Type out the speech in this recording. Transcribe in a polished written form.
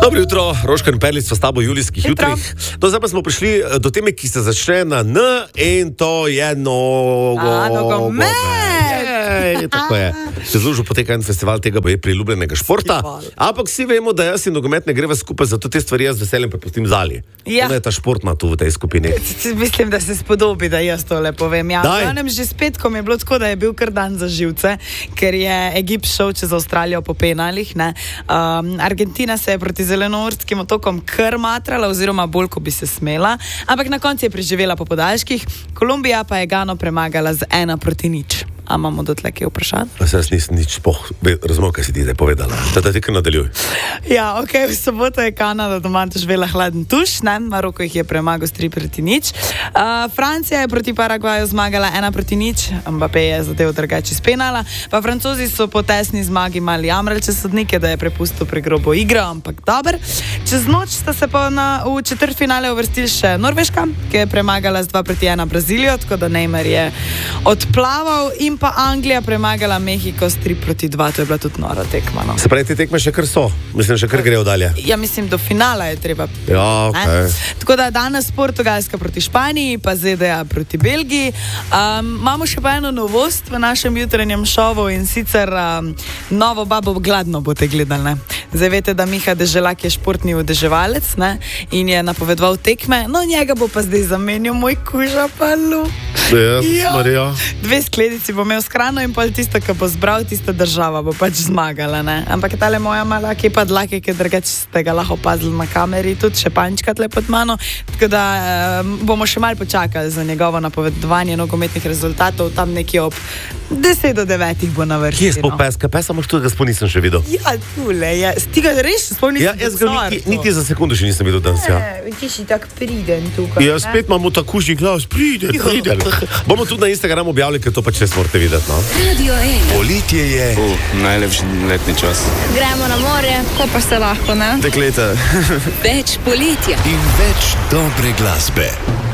Dobro jutro, Roška in Perlic so s tabo v julijskih jutrih. Zdaj pa smo prišli do teme, ki se začne na N in to je nogomet. Tako je. Čez lužo poteka en festival tega priljubljenega športa, ampak vsi vemo, da jaz in nogomet ne greva skupaj, zato te stvari jaz z veseljem prepustim Zali. Ja. Ona je ta športna tu v tej skupini. Mislim, da se spodobi, da jaz to le povem. Ja, že s petkom je bilo tako, da je bil kar dan za živce, ker je Egipt šel čez Avstralijo po penalih. Argentina se je proti zelenorskim otokom kar matrala, oziroma bolj, ko bi se smela, ampak na koncu je preživela po podaljških. Kolumbija pa je Gano premagala z 1-0. A imamo dotlej kaj vprašanj? Jaz nisem nič razumel, kaj si ti zdaj povedala. Da ti kar nadaljuj. Ja, ok, v soboto je Kanada doma doživela hladen tuš, Maroko jih je premagal s 3-0. Francija je proti Paragvaju zmagala 1-0, Mbappé je zadev drugače spenala, pa Francozi so po tesni zmagi mali jamrali sodnike, da je prepustil pregrobo igro, ampak dober. Čez noč sta se pa v četrtfinale uvrstili še Norveška, ki je premagala z 2-1 Brazilijo, tako da Neymar je odplaval, in pa Anglija premagala Mehiko s 3-2, to je bila tudi nora tekma. No. Se pravi, te tekme še kar so, mislim, še kar grejo dalje. Ja, mislim, do finala je treba. Ja, okay. Tako da danes Portugalska proti Španiji, pa ZDA proti Belgiji. Imamo še pa eno novost v našem jutranjem šovu, in sicer novo babo gladno boste gledali. Zdaj veste, da Miha Deželak je športni udeževalec in je napovedoval tekme, no njega bo pa zdaj zamenil moj kuža Palu. Ja. 2 skledici bo imel s hrano in pol tisto, ki bo zbral, tista država bo pač zmagala. Ampak tale moja mala kepa dlake, ki drugače ste ga lahko opazili na kameri, tudi še pančka tle pod mano, tako da bomo še malo počakali za njegovo napovedovanje nogometnih rezultatov, tam nekje ob 10-9 bo na vrsti. Kje je spol peska? Pesa moš tudi, da spol nisem še videl. Ja, tule je. Ti ga res spol nisem videl? Ja, jaz ga niti za sekundu še nisem videl danes. Ti si tak priden tukaj. Ja, spet imamo ta kužni glas. Priden. Bomo tudi na Instagramu objavili, ker to pač res morate videti. No? Radio 1. Poletje je. Najlepši letni čas. Gremo na morje, ko pa se lahko, ne? Dekleta. Več poletja. In več dobre glasbe.